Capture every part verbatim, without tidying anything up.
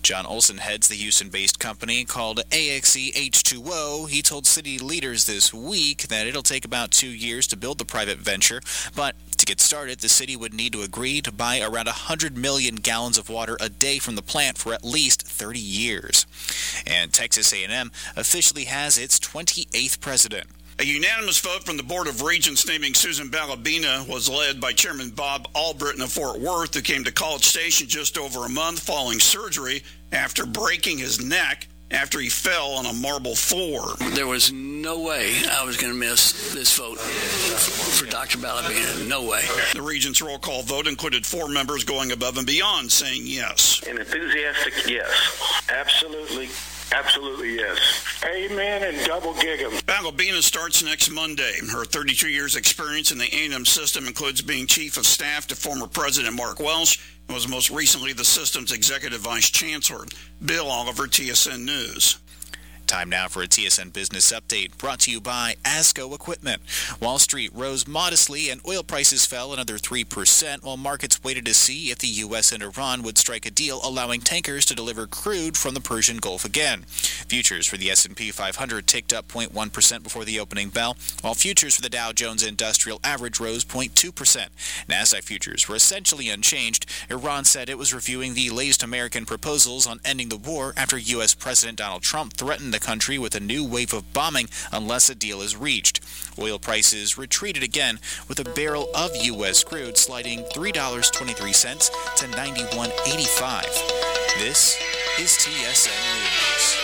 John Olson heads the Houston-based company called A X E H two O. He told city leaders this week that it'll take about two years to build the private venture, but to get started, the city would need to agree to buy around one hundred million gallons of water a day from the plant for at least thirty years. And Texas A and M officially has its twenty-eighth president. A unanimous vote from the Board of Regents naming Susan Balabina was led by Chairman Bob Albritton of Fort Worth, who came to College Station just over a month following surgery after breaking his neck after he fell on a marble floor. There was no way I was going to miss this vote for Doctor Balabina. No way. The Regents' roll call vote included four members going above and beyond, saying yes. An enthusiastic yes. Absolutely. Absolutely, yes. Amen and double gig 'em. Balabina starts next Monday. Her thirty-two years experience in the A and M system includes being chief of staff to former President Mark Welsh and was most recently the system's executive vice chancellor. Bill Oliver, T S N News. Time now for a T S N Business Update brought to you by ASCO Equipment. Wall Street rose modestly and oil prices fell another three percent while markets waited to see if the U S and Iran would strike a deal allowing tankers to deliver crude from the Persian Gulf again. Futures for the S and P five hundred ticked up zero point one percent before the opening bell, while futures for the Dow Jones Industrial Average rose zero point two percent. NASDAQ futures were essentially unchanged. Iran said it was reviewing the latest American proposals on ending the war after U S President Donald Trump threatened the country with a new wave of bombing unless a deal is reached. Oil prices retreated again, with a barrel of U S crude sliding three dollars and twenty-three cents to ninety-one eighty-five. This is T S N News.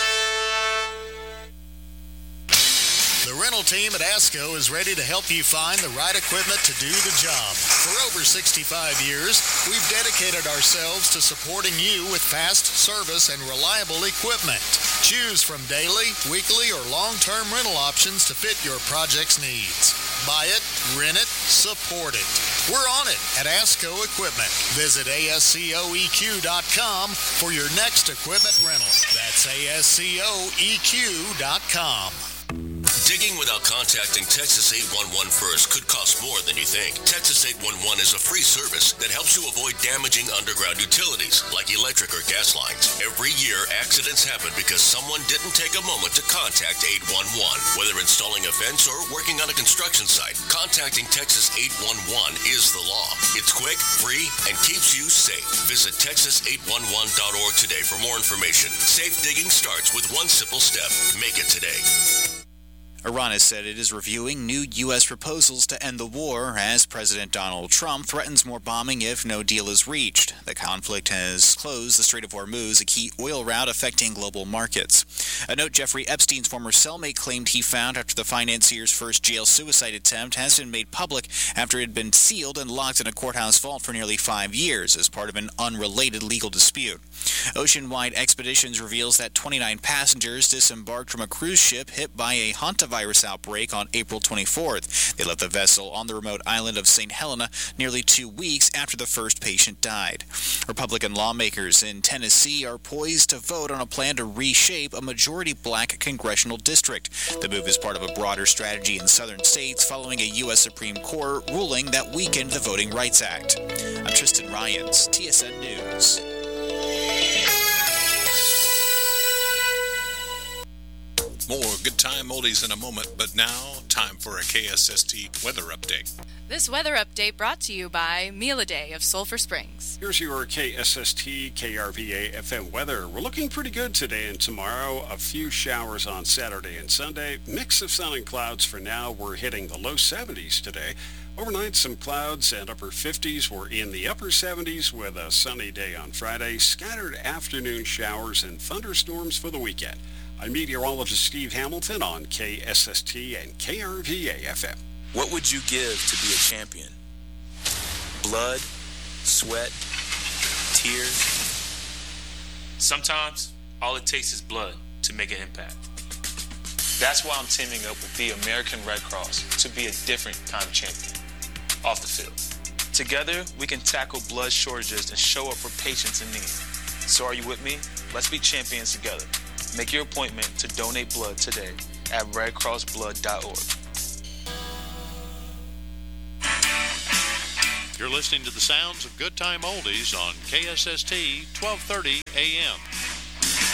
The rental team at ASCO is ready to help you find the right equipment to do the job. For over sixty-five years, we've dedicated ourselves to supporting you with fast service and reliable equipment. Choose from daily, weekly, or long-term rental options to fit your project's needs. Buy it, rent it, support it. We're on it at ASCO Equipment. Visit A S C O E Q dot com for your next equipment rental. That's A S C O E Q dot com. Digging without contacting Texas eight one one first could cost more than you think. Texas eight one one is a free service that helps you avoid damaging underground utilities like electric or gas lines. Every year, accidents happen because someone didn't take a moment to contact eight one one. Whether installing a fence or working on a construction site, contacting Texas eight one one is the law. It's quick, free, and keeps you safe. Visit Texas eight one one dot org today for more information. Safe digging starts with one simple step. Make it today. Iran has said it is reviewing new U S proposals to end the war as President Donald Trump threatens more bombing if no deal is reached. The conflict has closed the Strait of Hormuz, a key oil route affecting global markets. A note Jeffrey Epstein's former cellmate claimed he found after the financier's first jail suicide attempt has been made public after it had been sealed and locked in a courthouse vault for nearly five years as part of an unrelated legal dispute. Oceanwide Expeditions reveals that twenty-nine passengers disembarked from a cruise ship hit by a hantavirus outbreak on April twenty-fourth. They left the vessel on the remote island of Saint Helena nearly two weeks after the first patient died. Republican lawmakers in Tennessee are poised to vote on a plan to reshape a majority-black congressional district. The move is part of a broader strategy in southern states following a U S Supreme Court ruling that weakened the Voting Rights Act. I'm Tristan Ryans, T S N News. More good time oldies in a moment, but now time for a K S S T weather update. This weather update brought to you by Meal a Day of Sulphur Springs. Here's your K S S T K R V A F M weather. We're looking pretty good today and tomorrow. A few showers on Saturday and Sunday. Mix of sun and clouds for now. We're hitting the low seventies today. Overnight, some clouds and upper fifties. We're in the upper seventies with a sunny day on Friday. Scattered afternoon showers and thunderstorms for the weekend. I'm meteorologist Steve Hamilton on K S S T and K R V A F M. What would you give to be a champion? Blood, sweat, tears? Sometimes, all it takes is blood to make an impact. That's why I'm teaming up with the American Red Cross to be a different kind of champion off the field. Together, we can tackle blood shortages and show up for patients in need. So are you with me? Let's be champions together. Make your appointment to donate blood today at red cross blood dot org. You're listening to the sounds of Good Time Oldies on K S S T twelve thirty A M.